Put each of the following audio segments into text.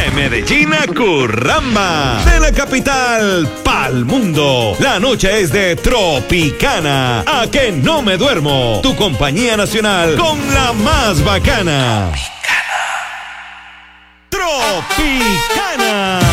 De Medellín a Curramba, de la capital pa'l mundo. La noche es de Tropicana. A que no me duermo. Tu compañía nacional con la más bacana. Tropicana.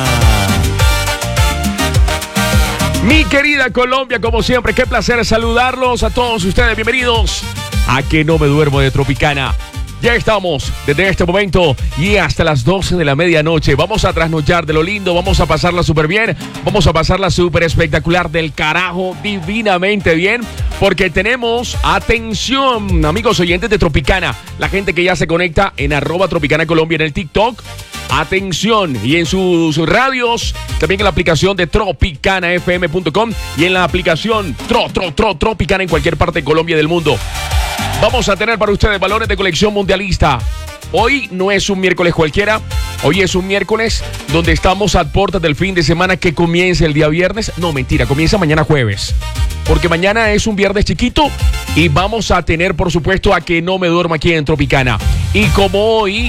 Mi querida Colombia, como siempre, qué placer saludarlos a todos ustedes. Bienvenidos a Que No Me Duermo de Tropicana. Ya estamos desde este momento y hasta las 12 de la medianoche. Vamos a trasnochar de lo lindo, vamos a pasarla súper bien, vamos a pasarla súper espectacular del carajo, divinamente bien, porque tenemos, atención, amigos oyentes de Tropicana, la gente que ya se conecta en @Tropicana Colombia en el TikTok. Atención, y en sus radios, también en la aplicación de tropicanafm.com y en la aplicación Tropicana en cualquier parte de Colombia y del mundo. Vamos a tener para ustedes balones de colección mundialista. Hoy no es un miércoles cualquiera, hoy es un miércoles donde estamos a puertas del fin de semana que comienza el día viernes. No, mentira, comienza mañana jueves, porque mañana es un viernes chiquito y vamos a tener, por supuesto, a Que No Me Duermo aquí en Tropicana. Y como hoy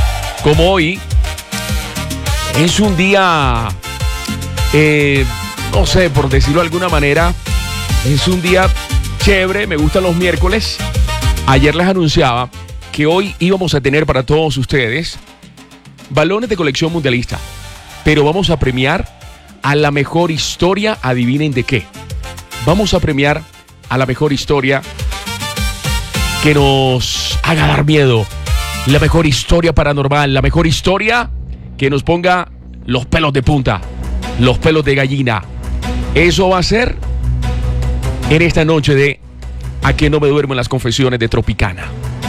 es un día, no sé, por decirlo de alguna manera, es un día chévere, me gustan los miércoles. Ayer les anunciaba que hoy íbamos a tener para todos ustedes balones de colección mundialista, pero vamos a premiar a la mejor historia, adivinen de qué. Vamos a premiar a la mejor historia que nos haga dar miedo, la mejor historia paranormal, la mejor historia que nos ponga los pelos de punta, los pelos de gallina. Eso va a ser en esta noche de A Que No Me Duermo en las confesiones de Tropicana.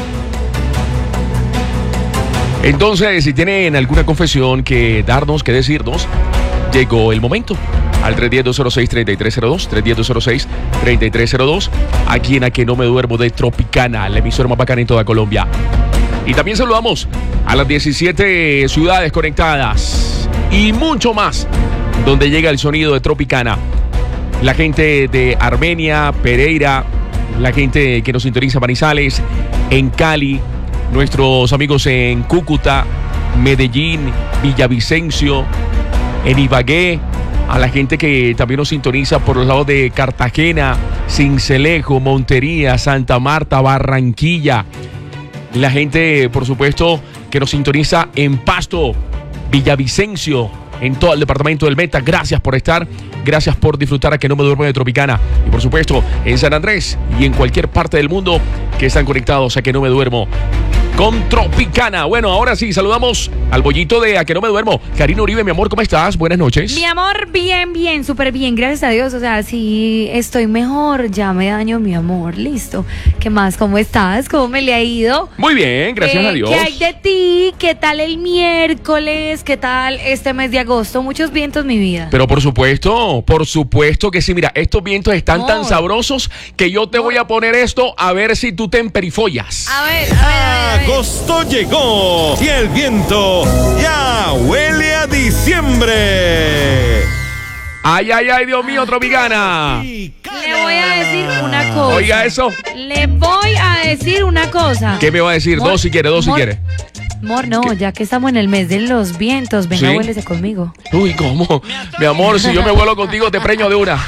Entonces, si tienen alguna confesión que darnos, que decirnos, llegó el momento. Al 310-206-3302, 310-206-3302, aquí en A Que No Me Duermo de Tropicana, la emisora más bacana en toda Colombia. Y también saludamos a las 17 ciudades conectadas y mucho más, donde llega el sonido de Tropicana. La gente de Armenia, Pereira, la gente que nos sintoniza en Manizales, en Cali, nuestros amigos en Cúcuta, Medellín, Villavicencio, en Ibagué, a la gente que también nos sintoniza por los lados de Cartagena, Sincelejo, Montería, Santa Marta, Barranquilla. La gente, por supuesto, que nos sintoniza en Pasto, Villavicencio, en todo el departamento del Meta. Gracias por estar, gracias por disfrutar a Que No Me Duermo de Tropicana. Y por supuesto, en San Andrés y en cualquier parte del mundo que están conectados a Que No Me Duermo con Tropicana. Bueno, ahora sí, saludamos al bollito de A Que No Me Duermo. Karina Uribe, mi amor, ¿cómo estás? Buenas noches. Mi amor, bien, súper bien, gracias a Dios. O sea, sí, estoy mejor, ya me daño, mi amor, listo. ¿Qué más? ¿Cómo estás? ¿Cómo me le ha ido? Muy bien, gracias a Dios. ¿Qué hay de ti? ¿Qué tal el miércoles? ¿Qué tal este mes de agosto? Muchos vientos, mi vida. Pero por supuesto que sí. Mira, estos vientos están tan sabrosos que yo te voy a poner esto a ver si tú te emperifollas. A ver. Agosto llegó y el viento ya huele a diciembre. Ay, Dios mío, Tropicana. Le voy a decir una cosa. Oiga eso. Le voy a decir una cosa. ¿Qué me va a decir? Dos si quiere. Amor, no, ya que estamos en el mes de los vientos, venga, huélese conmigo. Uy, ¿cómo? Mi amor, si yo me vuelo contigo, te preño de una.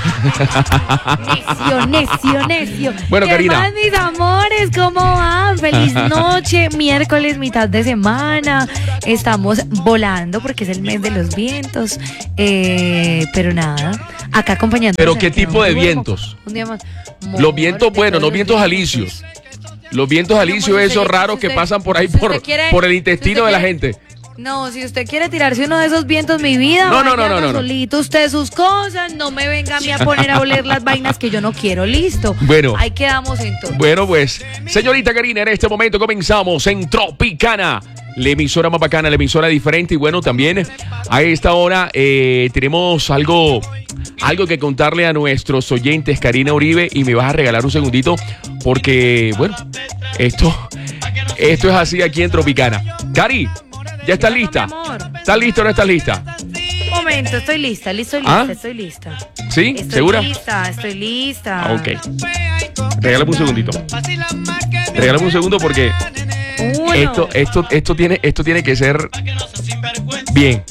Necio. Bueno, ¿Qué Karina. más, mis amores? ¿Cómo van? Feliz noche, miércoles, mitad de semana. Estamos volando porque es el mes de los vientos. Pero nada, acá acompañando. ¿Pero qué tipo de vientos? Un día más. Los vientos, bueno, los vientos alisios. Los vientos alisios, esos raros que pasan por ahí por el intestino de la gente. No, si usted quiere tirarse uno de esos vientos, mi vida, no. solito usted sus cosas, no me venga a mí a poner a oler las vainas que yo no quiero, listo. Bueno. Ahí quedamos entonces. Bueno, pues, señorita Karina, en este momento comenzamos en Tropicana, la emisora más bacana, la emisora diferente. Y bueno, también a esta hora tenemos algo que contarle a nuestros oyentes, Karina Uribe, y me vas a regalar un segundito porque, bueno, esto es así aquí en Tropicana. Cari, ¿ya estás lista? ¿Estás lista o no estás lista? Un momento, estoy lista. Estoy lista. ¿Sí? ¿Segura? Estoy lista. Ok. Regálame un segundito. Regálame un segundo porque esto tiene que ser Bien.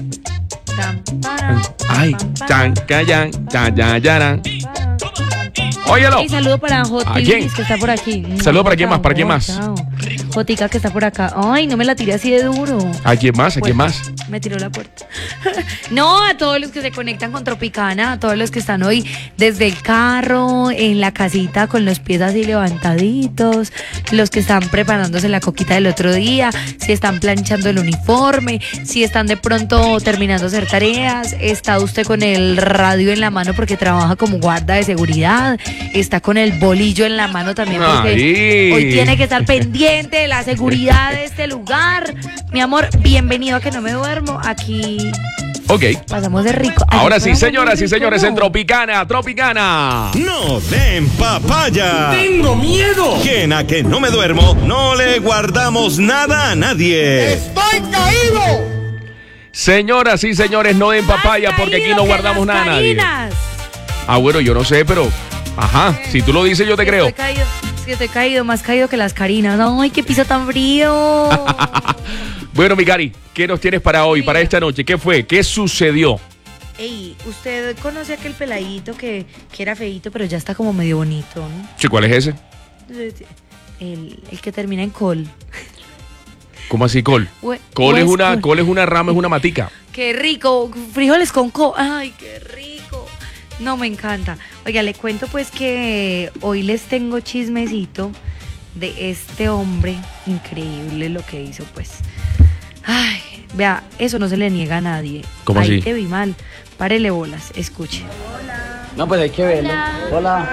Ay, Chan, chan, cayan. Óyelo. Y saludo para Jotica que está por aquí. Saludo para quién más, para quién más. Jotica que está por acá. Ay, no me la tiré así de duro. ¿A quién más? ¿A quién más? Me tiró la puerta. No, a todos los que se conectan con Tropicana, a todos los que están hoy desde el carro, en la casita con los pies así levantaditos, los que están preparándose la coquita del otro día, si están planchando el uniforme, si están de pronto terminando de hacer tareas, está usted con el radio en la mano porque trabaja como guarda de seguridad, está con el bolillo en la mano también porque hoy tiene que estar pendiente de la seguridad de este lugar. Mi amor, bienvenido a Que No Me Duermo. Aquí pasamos de rico. Ahora sí, señoras y señores, en Tropicana. ¡No den papaya! ¡Tengo miedo! Quien a Que No Me Duermo no le guardamos nada a nadie. ¡Estoy caído! Señoras y señores, no den papaya porque aquí no guardamos nada a nadie. Ah, bueno, yo no sé, pero... Ajá, si tú lo dices yo te creo. Estoy caído, más caído que las Carinas. Ay, qué piso tan frío. Bueno, mi Cari, ¿qué nos tienes para hoy, para esta noche? ¿Qué fue? ¿Qué sucedió? Ey, ¿usted conoce aquel peladito que era feíto, pero ya está como medio bonito, ¿no? Sí, ¿cuál es ese? El que termina en col. ¿Cómo así, col? Col es una rama, es una matica. Qué rico, frijoles con col. Ay, qué rico. No, me encanta. Oiga, le cuento pues que hoy les tengo chismecito de este hombre. Increíble lo que hizo, pues. Ay, vea, eso no se le niega a nadie. ¿Cómo así? Ahí te vi mal. Párele bolas, escuche. No, pues hay que verlo. Hola.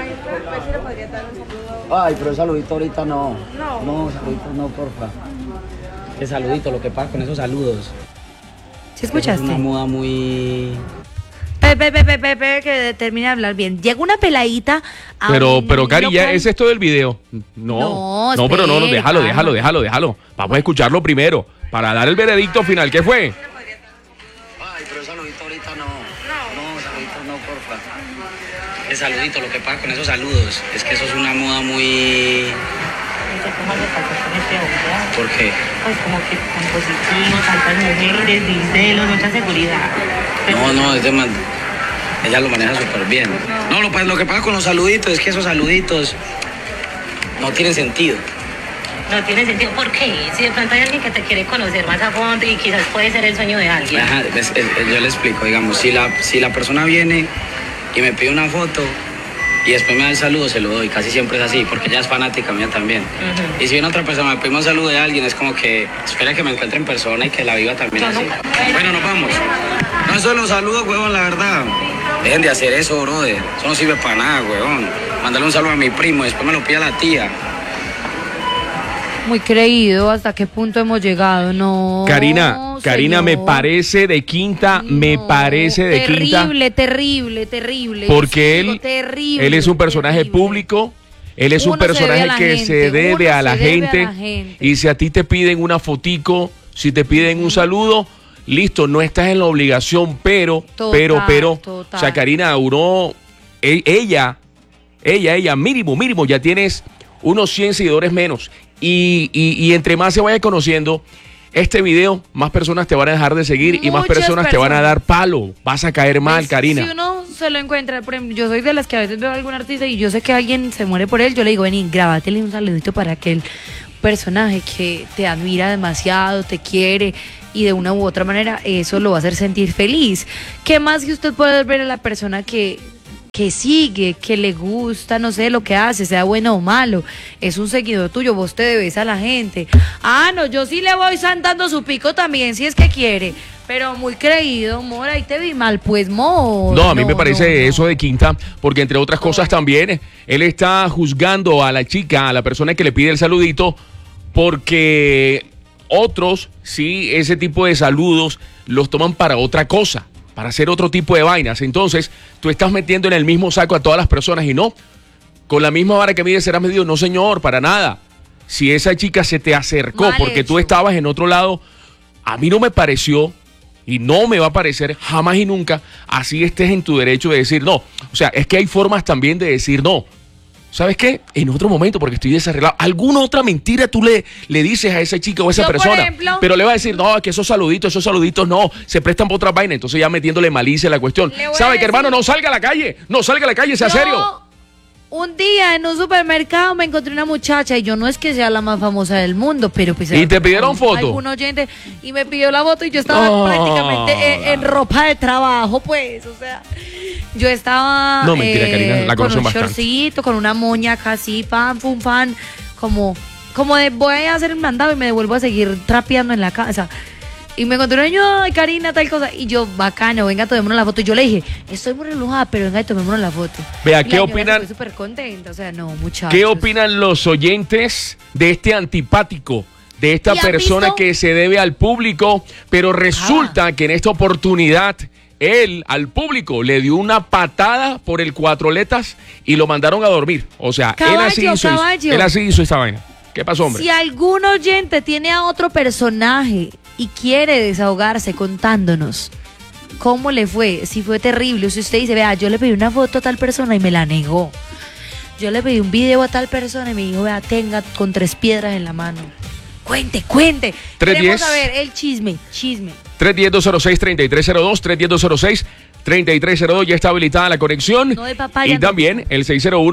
Ay, pero el saludito ahorita no. No, saludito no, porfa. El saludito, lo que pasa con esos saludos. ¿Sí escuchaste? Es una moda muy... Pepe, que termine de hablar bien. Llega una peladita a Pero Cari, local. ya ese es todo el video. No, pero no, déjalo. Vamos a escucharlo primero para dar el veredicto final. ¿Qué fue? Ay, pero el saludito ahorita no. No, saludito no, porfa. El saludito, lo que pasa con esos saludos es que eso es una moda muy... ¿Por qué? Pues como que tan positivo, tantas mujeres, celos, mucha seguridad. No, es de man... Ella lo maneja súper bien. No, lo que pasa con los saluditos es que esos saluditos no tienen sentido. No tiene sentido. ¿Por qué? Si de pronto hay alguien que te quiere conocer más a fondo y quizás puede ser el sueño de alguien. Ajá, yo le explico, digamos, si la persona viene y me pide una foto y después me da el saludo, se lo doy. Casi siempre es así, porque ella es fanática mía también. Y si viene otra persona, me pide un saludo de alguien, es como que espera que me encuentre en persona y que la viva también así. Bueno, nos vamos. No solo saludos, huevón, la verdad. Dejen de hacer eso, brother. Eso no sirve para nada, huevón. Mándale un saludo a mi primo, después me lo pide a la tía. Muy creído, ¿hasta qué punto hemos llegado? No, Karina, señor. me parece de quinta, Terrible. Porque Terrible, él es un personaje público, él es un personaje que se debe a la gente. Y si a ti te piden una fotico, si te piden un saludo, listo, no estás en la obligación, pero, o sea, Karina, ella, mínimo, ya tienes unos 100 seguidores menos. Y entre más se vaya conociendo este video, más personas te van a dejar de seguir y más personas te van a dar palo. Vas a caer mal, Pues, Karina. Si uno se lo encuentra, por ejemplo, yo soy de las que a veces veo a algún artista y yo sé que alguien se muere por él, yo le digo, vení, grábatele un saludito para aquel personaje que te admira demasiado, te quiere y de una u otra manera eso lo va a hacer sentir feliz. ¿Qué más que usted puede ver a la persona que sigue, que le gusta, no sé, lo que hace, sea bueno o malo, es un seguidor tuyo, vos te debes a la gente? Ah, no, yo sí le voy dando su pico también, si es que quiere, pero muy creído, amor, ahí te vi mal, pues, amor. No, a mí me parece eso de quinta, porque entre otras cosas también, él está juzgando a la chica, a la persona que le pide el saludito, porque otros, sí, ese tipo de saludos los toman para otra cosa, para hacer otro tipo de vainas. Entonces, tú estás metiendo en el mismo saco a todas las personas y no, con la misma vara que mides serás medido. No, señor, para nada. Si esa chica se te acercó Mal porque hecho. tú estabas en otro lado, a mí no me pareció y no me va a parecer jamás y nunca, así estés en tu derecho de decir no. O sea, es que hay formas también de decir no. ¿sabes qué? En otro momento, porque estoy desarreglado. ¿Alguna otra mentira tú le dices a esa chica o a esa Yo, por persona? ejemplo, Pero le va a decir, no, que esos saluditos no, se prestan por otras vainas. Entonces ya metiéndole malicia a la cuestión. Le voy a ¿Sabe qué, decir- hermano? No salga a la calle, sea serio. Un día en un supermercado me encontré una muchacha y yo no es que sea la más famosa del mundo, pero pues... ¿Y te pidieron foto? Algún oyente y me pidió la foto y yo estaba Oh. prácticamente en ropa de trabajo, pues, o sea... Yo estaba No, mentira, Karina, la con conocen un bastante. shortcito, con una moña casi, pan, pum, pan, como de voy a hacer el mandado y me devuelvo a seguir trapeando en la casa. Y me encontré un niño, ay, Karina, tal cosa. Y yo, bacano, venga, tomémonos la foto. Y yo le dije, estoy muy relojada, pero venga, tomémonos la foto. Vea, Y ¿qué la señora opinan? se fue súper contenta, o sea, no, muchachos. ¿Qué opinan los oyentes de este antipático? De esta ¿Y han persona visto? que se debe al público, pero resulta que en esta oportunidad él al público le dio una patada por el cuatroletas y lo mandaron a dormir. O sea, él así hizo esta vaina. ¿Qué pasó, hombre? Si algún oyente tiene a otro personaje y quiere desahogarse contándonos cómo le fue, si fue terrible, si usted dice, vea, yo le pedí una foto a tal persona y me la negó. Yo le pedí un video a tal persona y me dijo, vea, tenga con 3 piedras en la mano. Cuente. 310. Queremos saber el chisme. 310-206-3302, 310-206-3302, ya está habilitada la conexión. No de papaya, Y no. también el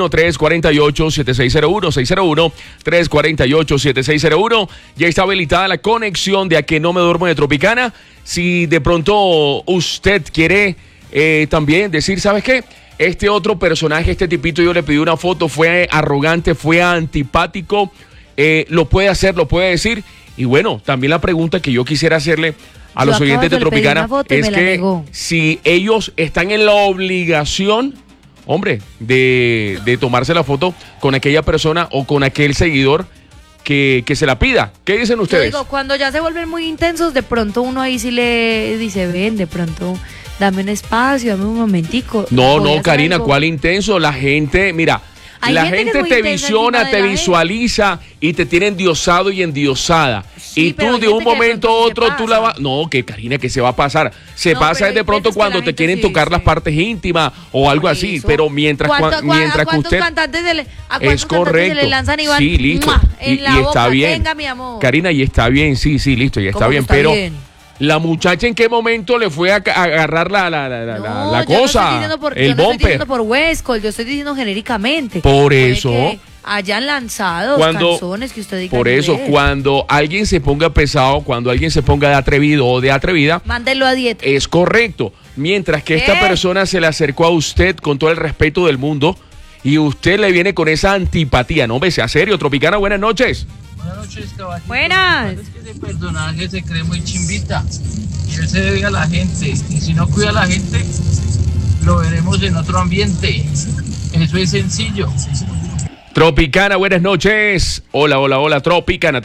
601-348-7601, 601-348-7601, ya está habilitada la conexión de A Que No Me Duermo de Tropicana. Si de pronto usted quiere también decir, ¿sabes qué? Este otro personaje, este tipito, yo le pedí una foto, fue arrogante, fue antipático, lo puede hacer, lo puede decir. Y bueno, también la pregunta que yo quisiera hacerle a los Yo oyentes de acabo de pedir Tropicana una foto y es me la que negó. si ellos están en la obligación, hombre, de tomarse la foto con aquella persona o con aquel seguidor que se la pida. ¿Qué dicen Yo ustedes? digo, cuando ya se vuelven muy intensos, de pronto uno ahí sí le dice, ven, de pronto, dame un espacio, dame un momentico. No, voy a hacer Karina, algo. ¿cuál intenso? La gente, mira, Hay la gente que gente es muy te intensa visiona, encima de te la gente. visualiza y te tiene endiosado y endiosada. Sí, y pero tú hay de un gente que de momento a pronto se otro tú la pasa. vas... No, que Karina, que se va a pasar. Se No, pasa pero es de hay pronto veces que cuando la te gente quieren sí tocar las dice. partes íntimas o algo Por así. eso. Pero mientras que ¿Cuántos usted... cantantes se le, a cuántos Es cantantes correcto. se le lanzan y van Sí, listo. ¡mua! en la y boca? está bien. Venga, mi amor. Karina, y está bien, sí, listo, y está ¿Cómo que bien. está Pero bien? la muchacha, ¿en qué momento le fue a agarrar la yo no cosa? estoy diciendo por, el yo no estoy bumper. diciendo por Westcol, yo estoy diciendo genéricamente. Por Puede eso. que hayan lanzado canciones que usted diga. Por eso, "Ve, cuando alguien se ponga pesado, cuando alguien se ponga de atrevido o de atrevida, mándelo a dieta. es correcto. Mientras que esta ¿Qué? persona se le acercó a usted con todo el respeto del mundo y usted le viene con esa antipatía. No, sea serio, Tropicana, buenas noches. Buenas noches, caballito. Buenas. Es que ese personaje se cree muy chimbita y él se debe a la gente. Y si no cuida a la gente, lo veremos en otro ambiente. Eso es sencillo. Tropicana, buenas noches. Hola, Tropicana,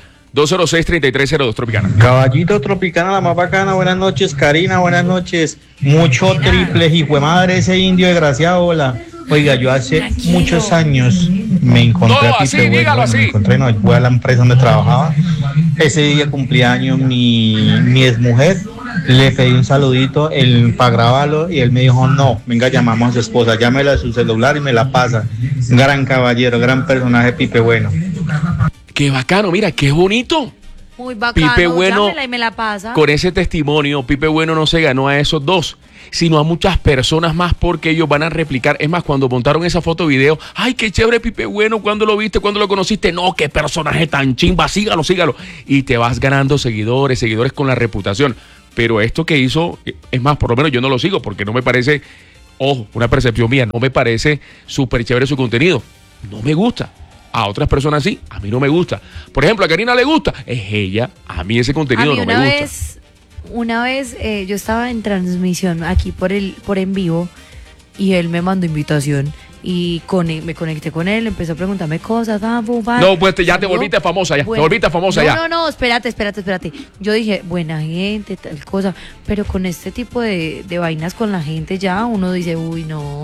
310-206-3302, Tropicana. Caballito Tropicana, la más bacana, buenas noches, Karina, buenas noches. Mucho triple, hijo de madre, ese indio desgraciado, hola. Oiga, yo hace muchos años me encontré No, a así, Pipe Bueno, dígalo así. me encontré, no, fue a la empresa donde trabajaba. Ese día cumplía años mi exmujer, le pedí un saludito para grabarlo y él me dijo, no, venga, llamamos a su esposa, llámela a su celular y me la pasa. Gran caballero, gran personaje, Pipe Bueno. Qué bacano, mira, qué bonito. Muy bacano. Pipe Bueno, llámela y me la pasa. con ese testimonio, Pipe Bueno no se ganó a esos dos, sino a muchas personas más porque ellos van a replicar. Es más, cuando montaron esa foto video, ay, qué chévere Pipe Bueno, ¿cuándo lo viste? ¿Cuándo lo conociste? No, qué personaje tan chimba, sígalo. Y te vas ganando seguidores con la reputación. Pero esto que hizo, es más, por lo menos yo no lo sigo porque no me parece, ojo, una percepción mía, no me parece súper chévere su contenido. No me gusta. A otras personas sí, a mí no me gusta. Por ejemplo, a Karina le gusta, es ella. A mí ese A contenido mí no me gusta. una vez yo estaba en transmisión aquí por en vivo y él me mandó invitación y me conecté con él, empezó a preguntarme cosas. No, pues ya te volviste famosa ya. Bueno, te volviste famosa no, ya. No, espérate. Yo dije, buena gente, tal cosa, pero con este tipo de vainas con la gente ya uno dice, uy, no.